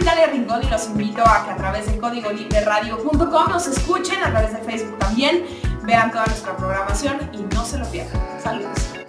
Italia Rincón y los invito a que a través de códigolibreradio.com nos escuchen, a través de Facebook también, vean toda nuestra programación y